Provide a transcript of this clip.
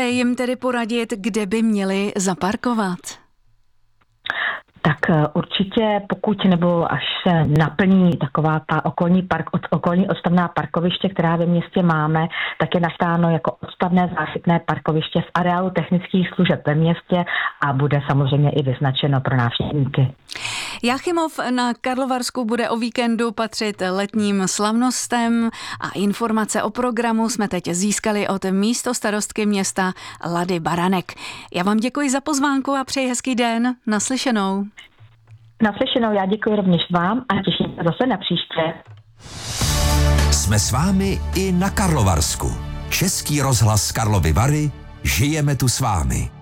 jim tedy poradit, kde by měli zaparkovat? Tak určitě pokud nebo až se naplní taková ta okolní odstavná parkoviště, která ve městě máme, tak je nastáno jako odstavné záchytné parkoviště v areálu technických služeb ve městě a bude samozřejmě i vyznačeno pro návštěvníky. Jáchymov na Karlovarsku bude o víkendu patřit letním slavnostem a informace o programu jsme teď získali od místostarostky města Lady Baranek. Já vám děkuji za pozvánku a přeji hezký den. Naslyšenou. Naslyšenou, já děkuji rovněž vám a těším se zase na příště. Jsme s vámi i na Karlovarsku. Český rozhlas Karlovy Vary, žijeme tu s vámi.